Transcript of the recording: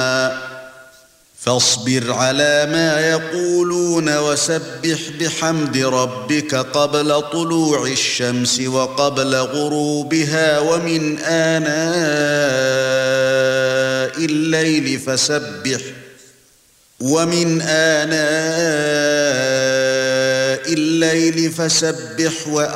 يوما فاصبر على ما يقولون وسبح بحمد ربك قبل طلوع الشمس وقبل غروبها ومن آناء الليل فسبح